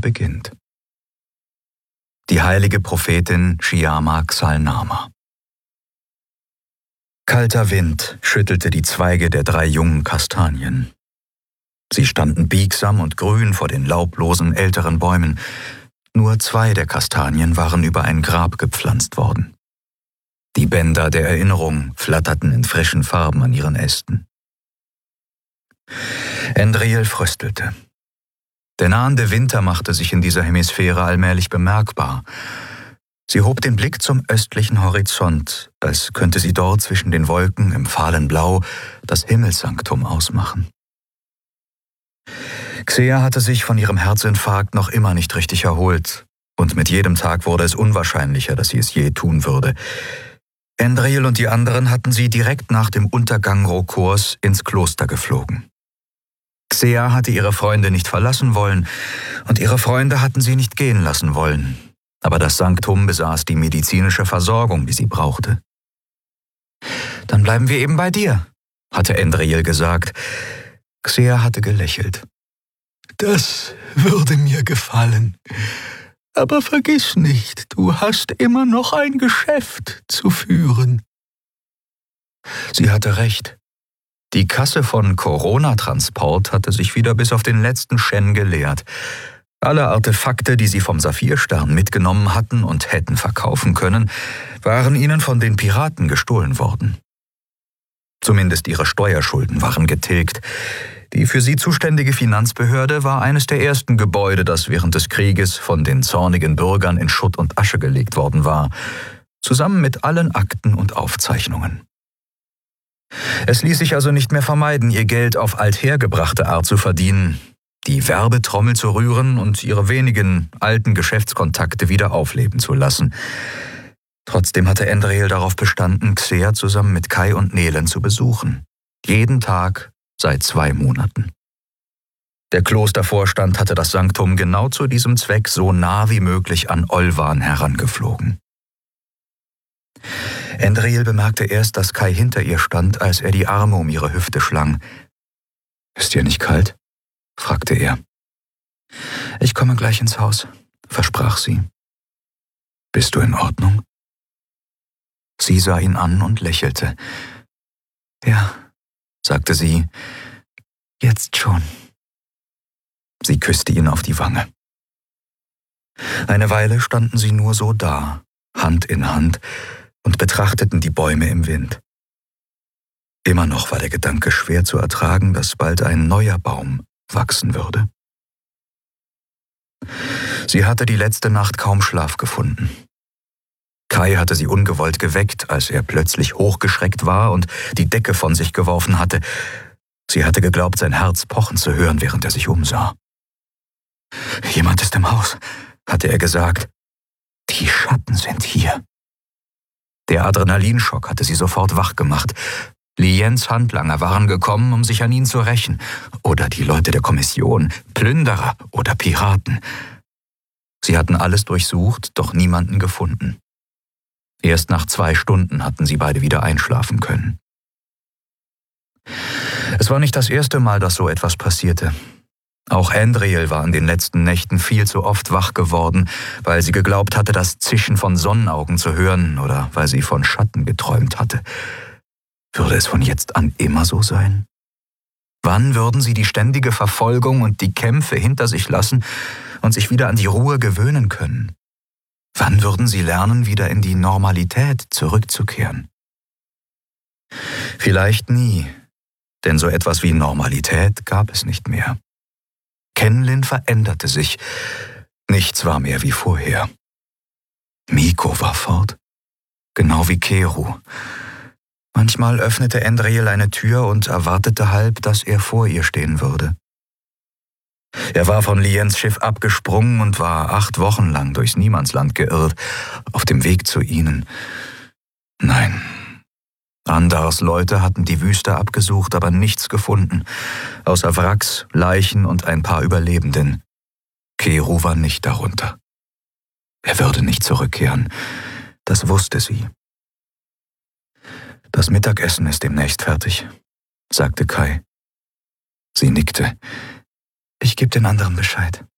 beginnt. Die heilige Prophetin Shyama Xalnama. Kalter Wind schüttelte die Zweige der 3 jungen Kastanien. Sie standen biegsam und grün vor den laublosen älteren Bäumen. Nur 2 der Kastanien waren über ein Grab gepflanzt worden. Die Bänder der Erinnerung flatterten in frischen Farben an ihren Ästen. Endriel fröstelte. Der nahende Winter machte sich in dieser Hemisphäre allmählich bemerkbar. Sie hob den Blick zum östlichen Horizont, als könnte sie dort zwischen den Wolken im fahlen Blau das Himmelssanktum ausmachen. Xea hatte sich von ihrem Herzinfarkt noch immer nicht richtig erholt, und mit jedem Tag wurde es unwahrscheinlicher, dass sie es je tun würde. Endriel und die anderen hatten sie direkt nach dem Untergang Rokors ins Kloster geflogen. Xea hatte ihre Freunde nicht verlassen wollen, und ihre Freunde hatten sie nicht gehen lassen wollen. Aber das Sanktum besaß die medizinische Versorgung, die sie brauchte. »Dann bleiben wir eben bei dir«, hatte Endriel gesagt. Xea hatte gelächelt. »Das würde mir gefallen. Aber vergiss nicht, du hast immer noch ein Geschäft zu führen.« Sie hatte recht. Die Kasse von Corona-Transport hatte sich wieder bis auf den letzten Shen geleert. Alle Artefakte, die sie vom Saphirstern mitgenommen hatten und hätten verkaufen können, waren ihnen von den Piraten gestohlen worden. Zumindest ihre Steuerschulden waren getilgt. Die für sie zuständige Finanzbehörde war eines der ersten Gebäude, das während des Krieges von den zornigen Bürgern in Schutt und Asche gelegt worden war, zusammen mit allen Akten und Aufzeichnungen. Es ließ sich also nicht mehr vermeiden, ihr Geld auf althergebrachte Art zu verdienen, die Werbetrommel zu rühren und ihre wenigen alten Geschäftskontakte wieder aufleben zu lassen. Trotzdem hatte Endriel darauf bestanden, Xea zusammen mit Kai und Nelen zu besuchen. Jeden Tag seit 2 Monaten. Der Klostervorstand hatte das Sanktum genau zu diesem Zweck so nah wie möglich an Olvan herangeflogen. Endriel bemerkte erst, dass Kai hinter ihr stand, als er die Arme um ihre Hüfte schlang. »Ist dir nicht kalt?« fragte er. »Ich komme gleich ins Haus«, versprach sie. »Bist du in Ordnung?« Sie sah ihn an und lächelte. »Ja«, sagte sie, »jetzt schon.« Sie küsste ihn auf die Wange. Eine Weile standen sie nur so da, Hand in Hand, und betrachteten die Bäume im Wind. Immer noch war der Gedanke schwer zu ertragen, dass bald ein neuer Baum wachsen würde. Sie hatte die letzte Nacht kaum Schlaf gefunden. Kai hatte sie ungewollt geweckt, als er plötzlich hochgeschreckt war und die Decke von sich geworfen hatte. Sie hatte geglaubt, sein Herz pochen zu hören, während er sich umsah. »Jemand ist im Haus«, hatte er gesagt. »Die Schatten sind hier.« Der Adrenalinschock hatte sie sofort wach gemacht. Liens Handlanger waren gekommen, um sich an ihn zu rächen. Oder die Leute der Kommission, Plünderer oder Piraten. Sie hatten alles durchsucht, doch niemanden gefunden. Erst nach 2 Stunden hatten sie beide wieder einschlafen können. Es war nicht das erste Mal, dass so etwas passierte. Auch Endriel war in den letzten Nächten viel zu oft wach geworden, weil sie geglaubt hatte, das Zischen von Sonnenaugen zu hören oder weil sie von Schatten geträumt hatte. Würde es von jetzt an immer so sein? Wann würden sie die ständige Verfolgung und die Kämpfe hinter sich lassen und sich wieder an die Ruhe gewöhnen können? Wann würden sie lernen, wieder in die Normalität zurückzukehren? Vielleicht nie, denn so etwas wie Normalität gab es nicht mehr. Kenlin veränderte sich. Nichts war mehr wie vorher. Miko war fort, genau wie Keru. Manchmal öffnete Endriel eine Tür und erwartete halb, dass er vor ihr stehen würde. Er war von Liens Schiff abgesprungen und war 8 Wochen lang durchs Niemandsland geirrt, auf dem Weg zu ihnen. Nein, Andars Leute hatten die Wüste abgesucht, aber nichts gefunden, außer Wracks, Leichen und ein paar Überlebenden. Keru war nicht darunter. Er würde nicht zurückkehren, das wusste sie. »Das Mittagessen ist demnächst fertig«, sagte Kai. Sie nickte. »Ich gebe den anderen Bescheid.«